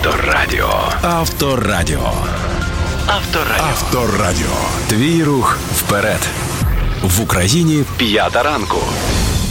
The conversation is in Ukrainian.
Авторадіо. Авторадіо. Авторадіо. Авторадіо. Твій рух вперед. В Україні 5 ранку.